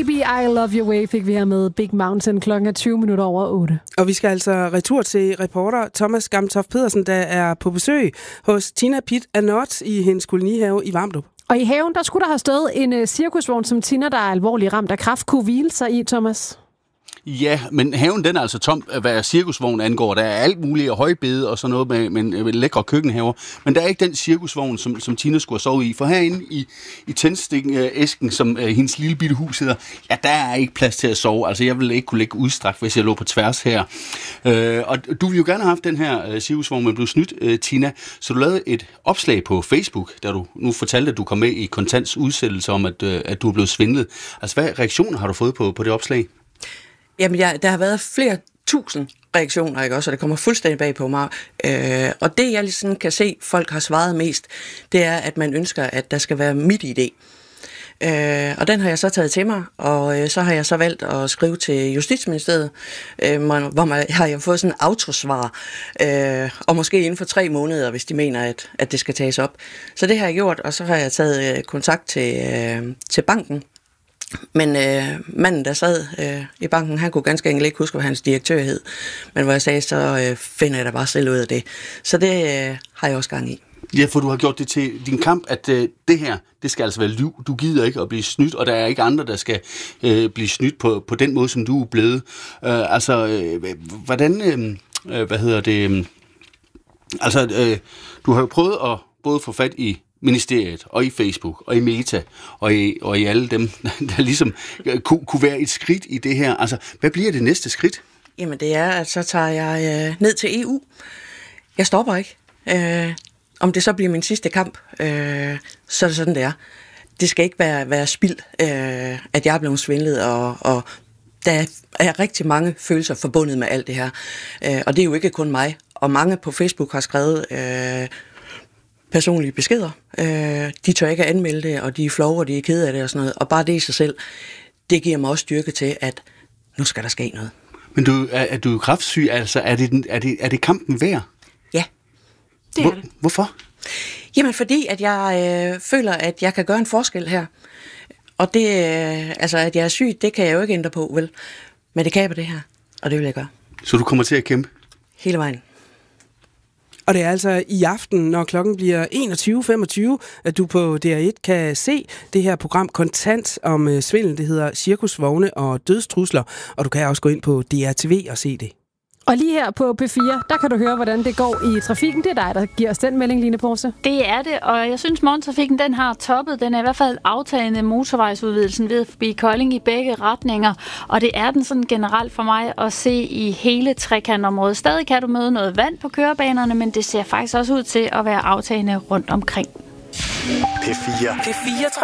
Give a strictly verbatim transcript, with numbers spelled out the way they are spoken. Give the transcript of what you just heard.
Baby, I Love Your Way fik vi her med Big Mountain. Klokken er tyve minutter over otte. Og vi skal altså retur til reporter Thomas Gamtoft Pedersen, der er på besøg hos Tina Pitt Anot i hendes kolonihave i Vamdrup. Og i haven, der skulle der have stået en uh, cirkusvogn, som Tina, der er alvorligt ramt af kræft, kunne hvile sig i, Thomas. Ja, men haven den er altså tom, hvad cirkusvogn angår. Der er alt muligt højbede og sådan noget med, med, med lækre køkkenhaver. Men der er ikke den cirkusvogn, som, som Tina skulle have sovet i. For herinde i, i tændstikæsken, som uh, hendes lille bitte hus hedder, ja, der er ikke plads til at sove. Altså, jeg ville ikke kunne ligge udstrakt, hvis jeg lå på tværs her. Uh, og du ville jo gerne have haft den her uh, cirkusvogn, men blev snydt, uh, Tina. Så du lavede et opslag på Facebook, der du nu fortalte, at du kom med i Kontants udsættelse om, at, uh, at du er blevet svindlet. Altså, hvad reaktioner har du fået på, på det opslag? Jamen, ja, der har været flere tusind reaktioner, ikke også, og det kommer fuldstændig bag på mig. Øh, og det, jeg ligesom kan se, folk har svaret mest, det er, at man ønsker, at der skal være mit idé. Øh, og den har jeg så taget til mig, og øh, så har jeg så valgt at skrive til Justitsministeriet, øh, hvor man har jeg fået sådan en autosvar, øh, og måske inden for tre måneder, hvis de mener, at, at det skal tages op. Så det har jeg gjort, og så har jeg taget øh, kontakt til, øh, til banken. Men øh, manden, der sad øh, i banken, han kunne ganske enkelt ikke huske, hvad hans direktør hed. Men hvor jeg sagde, så øh, finder jeg da bare selv ud af det. Så det øh, har jeg også gang i. Ja, for du har gjort det til din kamp, at øh, det her, det skal altså være liv. Du gider ikke at blive snydt, og der er ikke andre, der skal øh, blive snydt på, på den måde, som du er blevet. Øh, altså, øh, hvordan, øh, hvad hedder det, øh, altså, øh, du har jo prøvet at både få fat i ministeriet, og i Facebook, og i Meta, og i, og i alle dem, der ligesom kunne, kunne være et skridt i det her. Altså, hvad bliver det næste skridt? Jamen, det er, at så tager jeg øh, ned til E U. Jeg stopper ikke. Øh, om det så bliver min sidste kamp, øh, så er det sådan, det er. Det skal ikke være, være spild, øh, at jeg er blevet svindlet, og, og der er rigtig mange følelser forbundet med alt det her. Øh, og det er jo ikke kun mig. Og mange på Facebook har skrevet øh, personlige beskeder. Øh, de tør ikke at anmelde det, og de er flove, og de er kede af det og sådan noget. Og bare det i sig selv, det giver mig også styrke til, at nu skal der ske noget. Men du, er, er du kræftsyg? Altså, er det, den, er, det, er det kampen værd? Ja, det Hvor, er det. Hvorfor? Jamen, fordi at jeg øh, føler, at jeg kan gøre en forskel her. Og det, øh, altså, at jeg er syg, det kan jeg jo ikke ændre på, vel? Men det kan jeg på det her, og det vil jeg gøre. Så du kommer til at kæmpe? Hele vejen. Og det er altså i aften, når klokken bliver enogtyve femogtyve, at du på D R et kan se det her program Kontant om øh, svindel. Det hedder Cirkusvogne og dødstrusler, og du kan også gå ind på D R T V og se det. Og lige her på P fire, der kan du høre, hvordan det går i trafikken. Det er dig, der giver os den melding, Line Porse. Det er det, og jeg synes, morgentrafikken den har toppet. Den er i hvert fald aftagende motorvejsudvidelsen ved forbi Kolding i begge retninger. Og det er den sådan generelt for mig at se i hele trekantområdet. Stadig kan du møde noget vand på kørebanerne, men det ser faktisk også ud til at være aftagende rundt omkring. P fire. P fire